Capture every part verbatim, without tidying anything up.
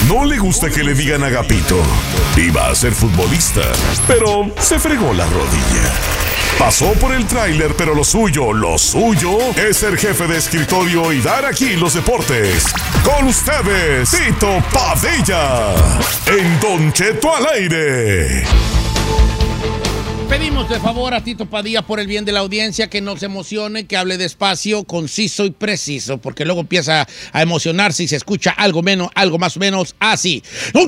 No le gusta que le digan Agapito. Iba a ser futbolista, pero se fregó la rodilla. Pasó por el tráiler, pero lo suyo, lo suyo es ser jefe de escritorio y dar aquí los deportes. Con ustedes, Tito Padilla, en Don Cheto al aire. Pedimos de favor a Tito Padilla, por el bien de la audiencia, que no se emocione, que hable despacio, conciso y preciso, porque luego empieza a emocionarse y se escucha algo menos, algo más o menos así. Don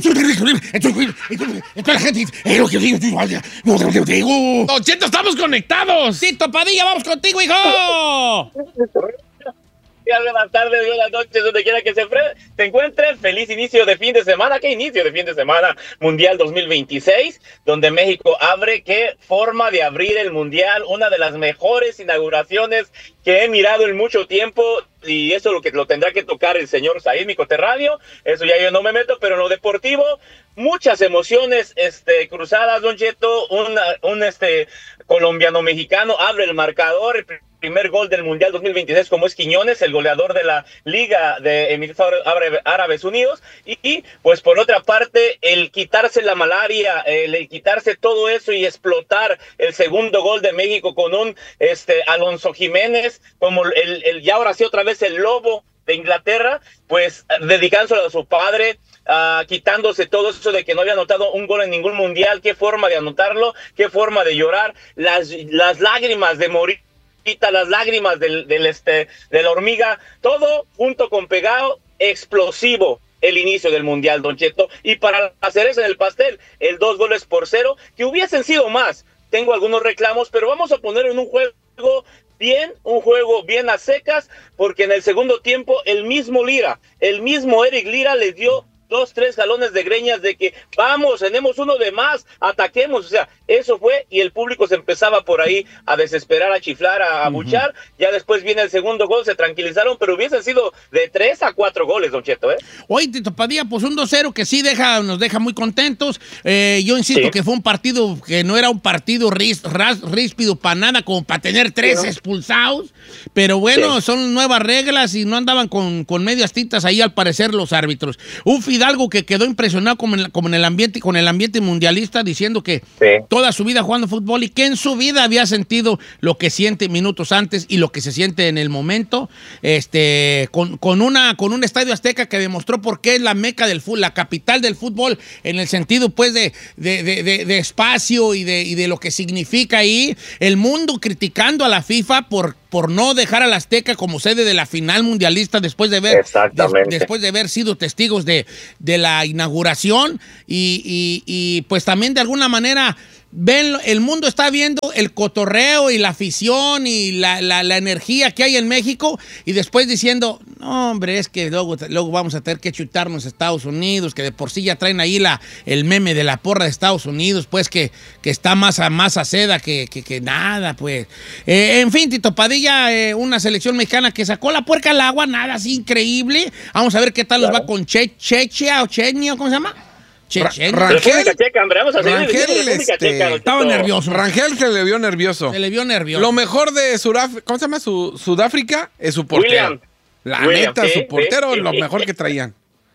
Cheto, estamos conectados. Tito Padilla, vamos contigo, hijo. Buenas tardes, buenas noches, donde quiera que se, se encuentren. Feliz inicio de fin de semana. ¿Qué inicio de fin de semana? Mundial dos mil veintiséis, donde México abre. Qué forma de abrir el Mundial. Una de las mejores inauguraciones que he mirado en mucho tiempo. Y eso lo que lo tendrá que tocar el señor Said, mi coterráneo. Eso ya yo no me meto, pero en lo deportivo, muchas emociones este, cruzadas, Don Cheto. Una, un este, colombiano-mexicano abre el marcador. El primer gol del Mundial dos mil veintiséis, como es Quiñones, el goleador de la Liga de Emiratos Árabes Unidos. Y, y pues por otra parte, el quitarse la malaria, el, el quitarse todo eso y explotar el segundo gol de México con un este Alonso Jiménez, como el, el ya ahora sí otra vez el lobo de Inglaterra, pues dedicándoselo a su padre, uh, quitándose todo eso de que no había anotado un gol en ningún mundial. Qué forma de anotarlo, qué forma de llorar, las, las lágrimas de morir, las lágrimas del, del este de la hormiga, todo junto con pegado, explosivo el inicio del Mundial, Don Cheto. Y para hacer eso en el pastel, el dos goles por cero, que hubiesen sido más. Tengo algunos reclamos, pero vamos a poner en un juego bien, un juego bien a secas, porque en el segundo tiempo el mismo Lira, el mismo Eric Lira les dio dos, tres jalones de greñas de que vamos, tenemos uno de más, ataquemos. O sea, eso fue, y el público se empezaba por ahí a desesperar, a chiflar, a abuchar. Uh-huh. Ya después viene el segundo gol, se tranquilizaron, pero hubiesen sido de tres a cuatro goles, Don Cheto, ¿eh? Oye, Tito Padilla, pues un dos cero que sí deja, nos deja muy contentos. Eh, yo insisto sí. que fue un partido que no era un partido ris, ras, ríspido para nada, como para tener tres sí. expulsados. Pero bueno, sí. son nuevas reglas y no andaban con, con medias tintas ahí al parecer los árbitros. Un Fidalgo que quedó impresionado como en, como en el ambiente, con el ambiente mundialista, diciendo que sí. toda su vida jugando fútbol y que en su vida había sentido lo que siente minutos antes y lo que se siente en el momento, este, con, con, una, con un Estadio Azteca que demostró por qué es la meca del fútbol, la capital del fútbol, en el sentido pues de, de, de, de, de espacio y de, y de lo que significa ahí. El mundo criticando a la FIFA por por no dejar al Azteca como sede de la final mundialista después de ver de, después de haber sido testigos de, de la inauguración y, y, y pues también de alguna manera ven, el mundo está viendo el cotorreo y la afición y la, la, la energía que hay en México, y después diciendo, no, hombre, es que luego, luego vamos a tener que chutarnos a Estados Unidos, que de por sí ya traen ahí la, el meme de la porra de Estados Unidos, pues que, que está más a, más a seda que, que, que nada, pues. Eh, en fin, Tito Padilla, eh, una selección mexicana que sacó la puerca al agua, nada así increíble. Vamos a ver qué tal claro. nos va con Che, Chechia o Chechia, ¿cómo se llama? Rangel, Rangel este, estaba nervioso. Rangel se le vio nervioso. Se le vio nervioso. Lo mejor de Sudáfrica, ¿cómo se llama? Su, Sudáfrica es su portero. William. La William, neta, sí, su portero, sí, lo sí. mejor que traían.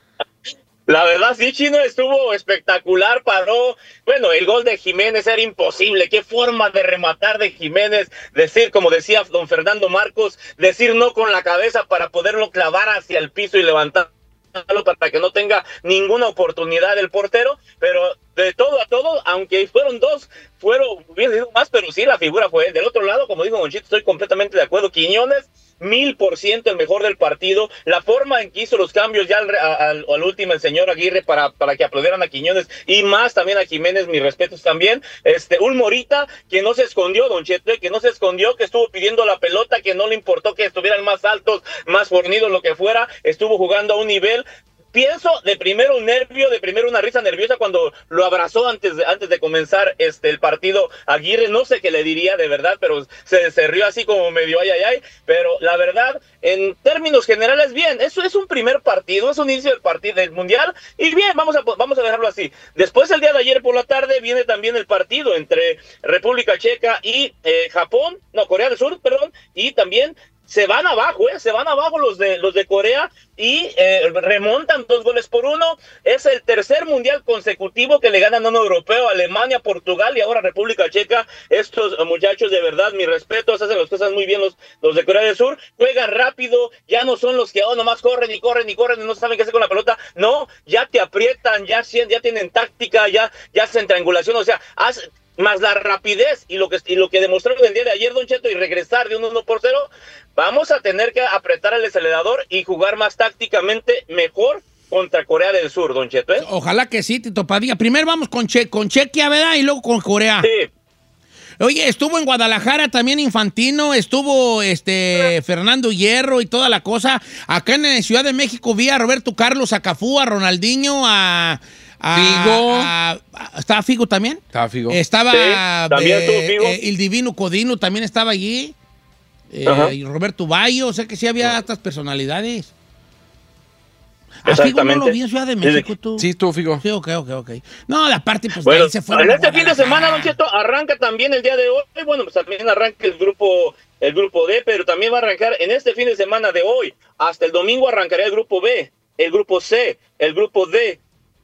La verdad, sí, Chino, estuvo espectacular, paró. Bueno, el gol de Jiménez era imposible. Qué forma de rematar de Jiménez. Decir, como decía don Fernando Marcos, decir no con la cabeza para poderlo clavar hacia el piso y levantar para que no tenga ninguna oportunidad el portero, pero de todo a todo, aunque fueron dos, fueron hubiera sido más, pero sí la figura fue él. Del otro lado, como dijo Monchito, estoy completamente de acuerdo. Quiñones, mil por ciento el mejor del partido. La forma en que hizo los cambios ya al, al, al último el señor Aguirre para, para que aplaudieran a Quiñones y más también a Jiménez, mis respetos también. Este, un Morita que no se escondió, Don Cheto, que no se escondió, que estuvo pidiendo la pelota, que no le importó que estuvieran más altos, más fornidos, lo que fuera, estuvo jugando a un nivel. Pienso de primero un nervio, de primero una risa nerviosa cuando lo abrazó antes de, antes de comenzar este el partido Aguirre. No sé qué le diría de verdad, pero se, se rió así como medio ay, ay, ay. Pero la verdad, en términos generales, bien. Eso es un primer partido, es un inicio del partido del Mundial. Y bien, vamos a, vamos a dejarlo así. Después, el día de ayer por la tarde, viene también el partido entre República Checa y eh, Japón, no, Corea del Sur, perdón, y también se van abajo, ¿eh? Se van abajo los de los de Corea y eh, remontan dos goles por uno. Es el tercer mundial consecutivo que le ganan a un europeo, Alemania, Portugal y ahora República Checa. Estos muchachos, de verdad, mis respetos, hacen las cosas muy bien los, los de Corea del Sur. Juegan rápido, ya no son los que oh, nomás corren y corren y corren y no saben qué hacer con la pelota. No, ya te aprietan, ya, ya tienen táctica, ya, ya hacen triangulación, o sea, haz, más la rapidez y lo que y lo que demostraron el día de ayer, Don Cheto, y regresar de un uno por cero, vamos a tener que apretar el acelerador y jugar más tácticamente mejor contra Corea del Sur, Don Cheto, ¿eh? Ojalá que sí, Tito Padilla. Primero vamos con, che con Chequia, ¿verdad? Y luego con Corea. Sí. Oye, estuvo en Guadalajara también Infantino, estuvo este Fernando Hierro y toda la cosa. Acá en Ciudad de México vi a Roberto Carlos, a Cafú, a Ronaldinho, a... A, Figo. A, a, ¿Estaba Figo también? Estaba Figo. Estaba sí, también eh, estuvo Figo. Eh, el Divino Codino también estaba allí. Eh, y Roberto Bayo, o sea que sí había estas personalidades. ¿A Figo no lo vi en Ciudad de México tú? Sí, estuvo Figo. Sí, ok, ok, ok. No, la parte, pues bueno, de ahí se fueron. En este fin de semana, Don Cheto, arranca también el día de hoy. Bueno, pues también arranca el grupo, el grupo D, pero también va a arrancar en este fin de semana de hoy. Hasta el domingo arrancaría el grupo B, el grupo C, el grupo D,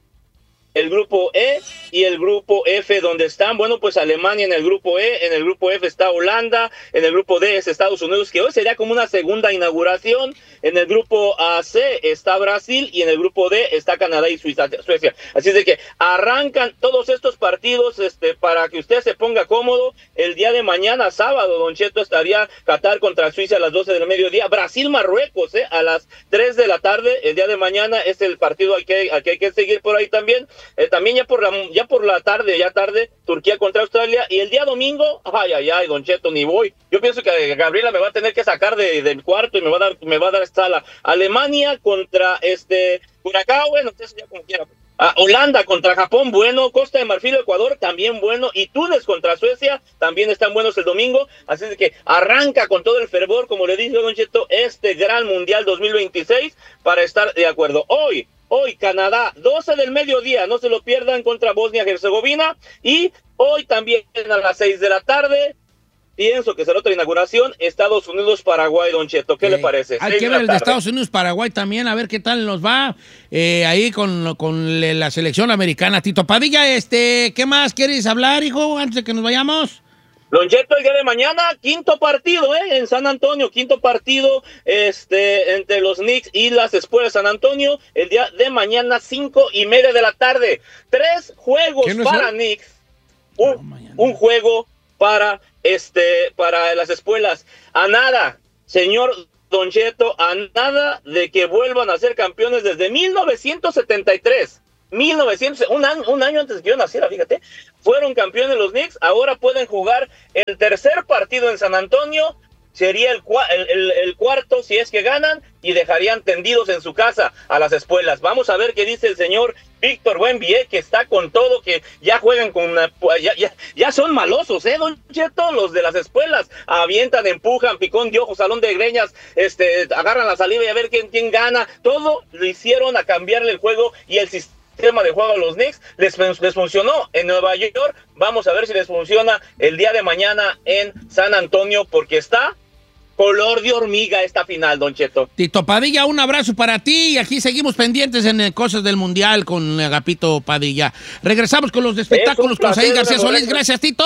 el grupo E y el grupo F, donde están, bueno, pues Alemania en el grupo E, en el grupo F está Holanda, en el grupo D es Estados Unidos, que hoy sería como una segunda inauguración, en el grupo C está Brasil y en el grupo D está Canadá y Suiza, Suecia. Así es de que arrancan todos estos partidos este, para que usted se ponga cómodo. El día de mañana, sábado, Don Cheto, estaría Qatar contra Suiza a las doce del mediodía, Brasil-Marruecos eh, a las tres de la tarde, el día de mañana es el partido al que, al que hay que seguir por ahí también. Eh, también ya por la ya por la tarde, ya tarde, Turquía contra Australia. Y el día domingo, ay, ay, ay, Don Cheto, ni voy. Yo pienso que Gabriela me va a tener que sacar de, del cuarto y me va a dar, me va a dar sala. Alemania contra este Curacao, bueno, entonces ya como quiera. Ah, Holanda contra Japón, bueno. Costa de Marfil, Ecuador, también bueno. Y Túnez contra Suecia, también están buenos el domingo. Así es que arranca con todo el fervor, como le dije, Don Cheto, este gran Mundial dos mil veintiséis para estar de acuerdo. Hoy, Hoy Canadá, doce del mediodía, no se lo pierdan, contra Bosnia-Herzegovina. Y hoy también a las seis de la tarde, pienso que será otra inauguración, Estados Unidos-Paraguay, Don Cheto. ¿Qué sí. le parece? Hay que ver el de Estados Unidos-Paraguay también, a ver qué tal nos va eh, ahí con, con la selección americana. Tito Padilla, este, ¿qué más quieres hablar, hijo, antes de que nos vayamos? Don Cheto, el día de mañana, quinto partido, ¿eh? En San Antonio, quinto partido, este, entre los Knicks y las Espuelas de San Antonio, el día de mañana, cinco y media de la tarde. Tres juegos no para Knicks, un, no, un juego para, este, para las Espuelas. A nada, señor Don Cheto, a nada de que vuelvan a ser campeones desde mil novecientos setenta y tres. mil novecientos, un año, un año antes de que yo naciera, fíjate, fueron campeones los Knicks, ahora pueden jugar el tercer partido en San Antonio, sería el, el, el, el cuarto si es que ganan, y dejarían tendidos en su casa a las Espuelas. Vamos a ver qué dice el señor Víctor Buenvie, que está con todo, que ya juegan con una, ya, ya, ya son malosos, ¿eh, Don Cheto? Los de las Espuelas avientan, empujan, picón de ojos, salón de greñas, este, agarran la saliva y a ver quién, quién gana. Todo lo hicieron a cambiarle el juego y el sistema tema de juego a los Knicks, les, les funcionó en Nueva York, vamos a ver si les funciona el día de mañana en San Antonio, porque está color de hormiga esta final, Don Cheto. Tito Padilla, un abrazo para ti, y aquí seguimos pendientes en Cosas del Mundial con Agapito Padilla. Regresamos con los de espectáculos con Said García Solís. Gracias, Tito.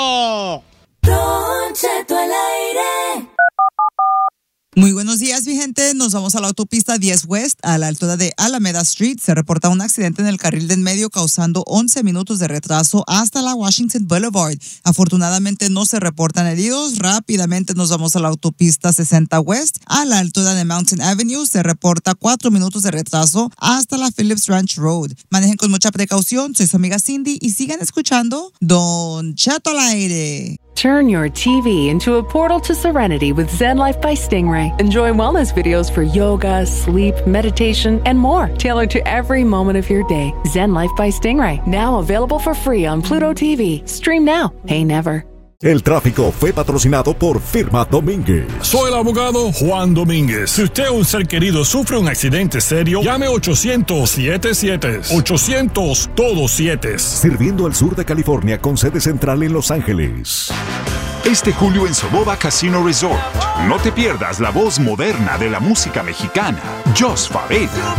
Don Cheto al aire. Muy buenos días, mi gente. Nos vamos a la autopista diez West, a la altura de Alameda Street. Se reporta un accidente en el carril de en medio causando once minutos de retraso hasta la Washington Boulevard. Afortunadamente no se reportan heridos. Rápidamente nos vamos a la autopista sesenta West, a la altura de Mountain Avenue. Se reporta cuatro minutos de retraso hasta la Phillips Ranch Road. Manejen con mucha precaución. Soy su amiga Cindy y sigan escuchando Don Cheto al aire. Turn your T V into a portal to serenity with Zen Life by Stingray. Enjoy wellness videos for yoga, sleep, meditation, and more, tailored to every moment of your day. Zen Life by Stingray, now available for free on Pluto T V. Stream now, pay never. El tráfico fue patrocinado por Firma Domínguez. Soy el abogado Juan Domínguez. Si usted o un ser querido sufre un accidente serio, llame ochocientos siete siete. ochocientos todos siete. Sirviendo al sur de California con sede central en Los Ángeles. este julio en Soboba Casino Resort. No te pierdas la voz moderna de la música mexicana, Jos Favela.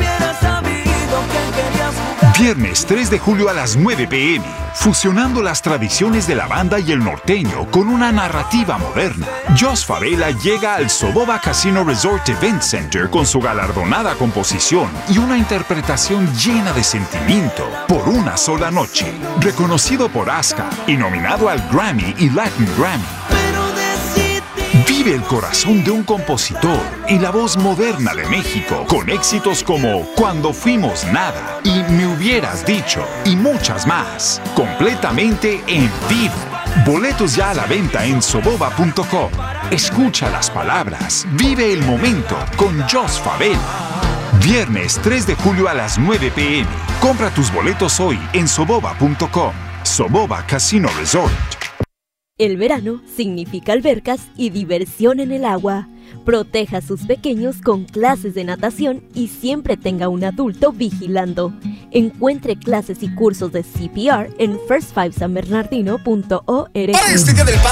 Viernes tres de julio a las nueve p m, fusionando las tradiciones de la banda y el norteño con una narrativa moderna. Jos Favela llega al Soboba Casino Resort Event Center con su galardonada composición y una interpretación llena de sentimiento por una sola noche. Reconocido por ASCA y nominado al Grammy y Latin Grammy. Vive el corazón de un compositor y la voz moderna de México con éxitos como Cuando Fuimos Nada y Me Hubieras Dicho y muchas más, completamente en vivo. Boletos ya a la venta en soboba punto com. Escucha las palabras, vive el momento con Jos Favela. Viernes tres de julio a las nueve p m. Compra tus boletos hoy en soboba punto com. Soboba Casino Resort. El verano significa albercas y diversión en el agua. Proteja a sus pequeños con clases de natación y siempre tenga un adulto vigilando. Encuentre clases y cursos de C P R en first five san bernardino punto org. Para este Día del Padre,